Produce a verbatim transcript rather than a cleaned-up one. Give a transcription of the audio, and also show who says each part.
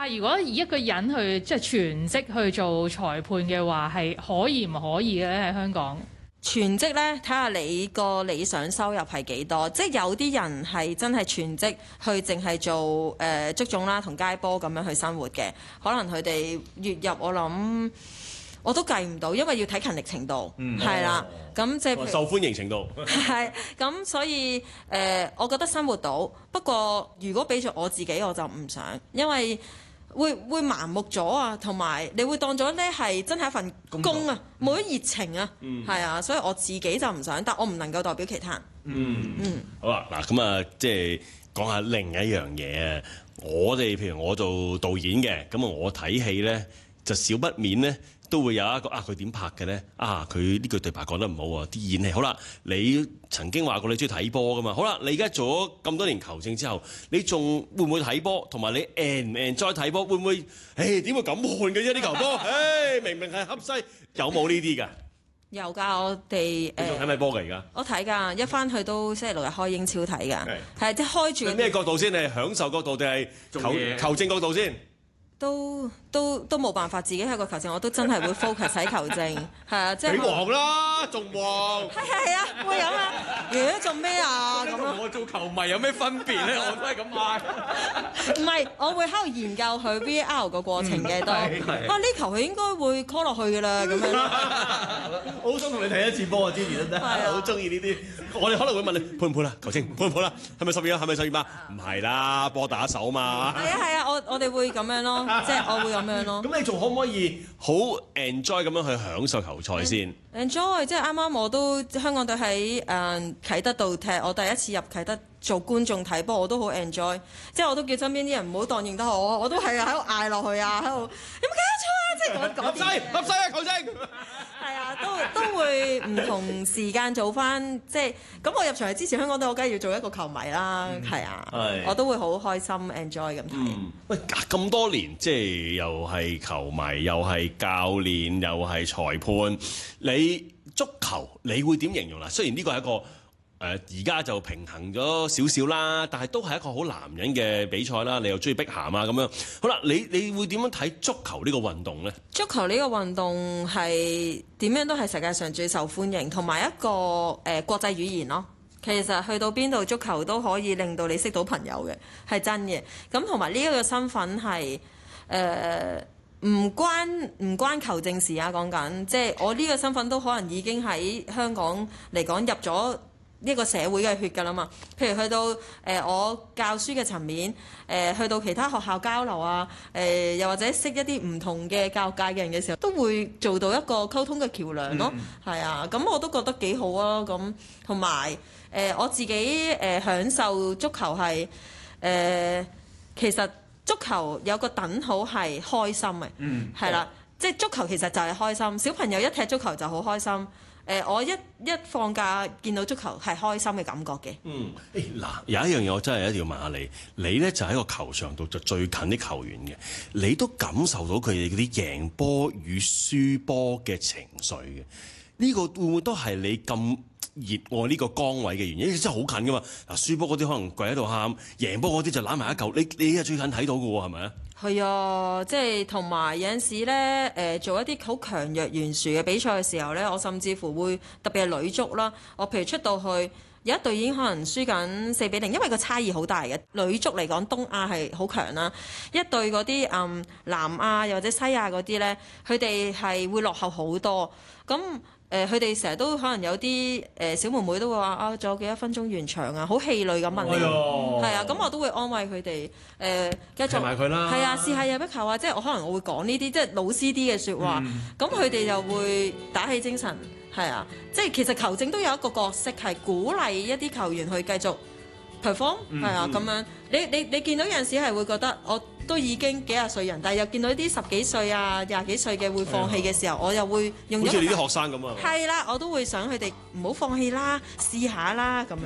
Speaker 1: 但係如果以一個人去即係全職去做裁判嘅話，係可以唔可以嘅咧？喺香港
Speaker 2: 全職呢，睇下你個理想收入係幾多。即係有啲人係真係全職去淨係做誒足總啦同街波咁樣去生活嘅，可能佢哋月入我諗我都計唔到，因為要睇勤力程度，係啦、嗯。咁即係
Speaker 3: 受歡迎程度
Speaker 2: 係咁，所以誒、呃，我覺得生活到。不過如果俾咗我自己，我就唔想，因為會會盲目咗啊，同埋你會當咗呢係真係一份工啊，冇咗熱情啊，係、嗯、啊，所以我自己就唔想，但我唔能夠代表其他人。
Speaker 3: 嗯嗯，好啦，嗱咁啊，即係講下另一樣嘢啊。我哋譬如我做導演嘅，咁啊我睇戲咧就少不免咧。都會有一個啊，佢點拍嘅咧？啊，佢呢句對白講得唔好喎，啲演戲好啦。你曾經話過你中意睇波噶嘛？好啦，你而家做咗咁多年球證之後，你仲會唔會睇波？同埋你 en 唔 enjoy 再睇波？會唔會？誒點會咁看嘅啫？呢球波，誒明明係恰西，有冇呢啲㗎？
Speaker 2: 有㗎，我哋誒。
Speaker 3: 你仲睇咩波㗎而家？
Speaker 2: 我睇㗎，一翻去都星期六日開英超睇㗎，係即係開住。
Speaker 3: 咩角度先？你係享受角度定係球球證角度先？
Speaker 2: 都都都冇辦法，自己係個球證，我都真係會 focus 喺球證，係啊，即係
Speaker 3: 你黃啦，仲黃，
Speaker 2: 係係係啊，會咁啊，咦做咩啊咁啊？
Speaker 4: 我做球迷有咩分別咧？我都係咁嗌。
Speaker 2: 唔係，我會喺度研究佢 V A R 個過程嘅都，啊呢球佢應該會 call 落去㗎啦咁樣。
Speaker 3: 我好想同你睇一次波啊！之前都好中意呢啲，我哋可能會問你判唔判啦？球證判唔判啦？係咪十二啊？係咪十二碼？唔係啦，波打手嘛。
Speaker 2: 係啊係啊，我我哋會咁樣咯。即係我會咁樣咯。
Speaker 3: 咁你仲可唔可以好 enjoy 咁樣去享受球賽先
Speaker 2: ？enjoy 即係啱啱我都香港隊喺誒啟德度踢，我第一次入啟德做觀眾睇波，我都好 enjoy。即係我都叫身邊啲人唔好當認得我，我都係喺度嗌落去啊，喺度有冇搞錯啊！即係講講
Speaker 3: 啲。合西合西啊，球證。
Speaker 2: 係啊，都都會唔同時間做翻，即係咁。我入場係支持香港隊，我梗係要做一個球迷啦，係、嗯、啊，我都會好開心 enjoy 咁睇、嗯。
Speaker 3: 喂，咁多年即係又係球迷，又係教練，又係裁判，你足球你會點形容啦？雖然呢個係一個誒而家就平衡咗少少啦，但係都係一個好男人嘅比賽啦。你又中意碧咸啊咁樣，好啦，你你會點樣睇足球呢個運動呢？
Speaker 2: 足球呢個運動係點樣都係世界上最受歡迎，同埋一個誒、呃、國際語言咯。其實去到邊度足球都可以令到你識到朋友嘅，係真嘅。咁同埋呢一個身份係誒唔關唔關球證事啊，講緊即係我呢個身份都可能已經喺香港嚟講入咗呢個社會嘅血㗎啦嘛。譬如去到誒、呃、我教書嘅層面，誒、呃、去到其他學校交流啊，誒、呃、又或者識一啲唔同嘅教育界嘅人嘅時候，都會做到一個溝通嘅橋梁咯。係、嗯、啊，咁我都覺得幾好啊。咁同埋誒我自己誒、呃、享受足球係誒、呃、其實足球有個等號係開心嘅，係、嗯、啦，即係足球其實就係開心。小朋友一踢足球就好開心。誒、呃，我一一放假見到足球係開心嘅感覺嘅。
Speaker 3: 嗯，誒嗱，有一樣嘢我真係一定要問下你，你呢就喺個球場度就最近啲球員嘅，你都感受到佢哋嗰啲贏波與輸波嘅情緒嘅，呢、這個會唔會都係你咁熱愛呢個崗位嘅原因？真係好近噶嘛！嗱，輸波嗰啲可能跪喺度喊，贏波嗰啲就攬埋一嚿。你你係最近睇到嘅喎，係咪啊？
Speaker 2: 係啊，即係同埋有陣時咧，誒、呃、做一啲好強弱懸殊嘅比賽嘅時候咧，我甚至乎會特別係女足啦。我譬如出到去有一隊已經可能輸緊四比零，因為個差異好大嘅。女足嚟講，東亞係好強啦，一隊嗰啲嗯南亞又或者西亞嗰啲咧，佢哋係會落後好多咁。誒佢哋成日都可能有啲誒、呃、小妹妹都會話啊，仲有幾多分鐘完場啊，好氣餒咁問你，係、哎、啊，咁我都會安慰佢哋誒繼續
Speaker 3: 埋佢啦，
Speaker 2: 係啊，試下入一球啊，即係我可能我會講呢啲即係老師啲嘅説話，咁佢哋就會打起精神，係啊，即係其實球證都有一個角色係鼓勵一啲球員去繼續 perform，係、嗯、啊咁樣，你你你見到有陣時係會覺得我都已經幾廿歲人，但係又見到啲十幾歲啊、廿幾歲嘅會放棄嘅時候，我又會用咗好
Speaker 3: 似你啲學生咁啊，
Speaker 2: 係啦，我都會想佢哋唔好放棄啦，試下啦咁樣。